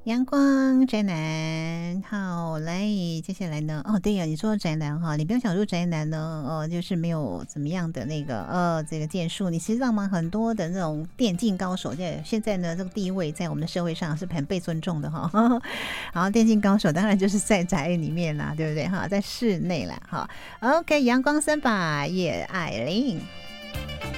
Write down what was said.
阳光宅男，好嘞。接下来呢？哦，对呀，你说宅男哈，你不用想说宅男呢，就是没有怎么样的那个这个建树。你实际上嘛，很多的那种电竞高手，现在呢，这个地位在我们的社会上是很被尊重的哈。好，电竞高手当然就是在宅里面啦，对不对哈？在室内啦哈。OK，阳光300叶爱玲。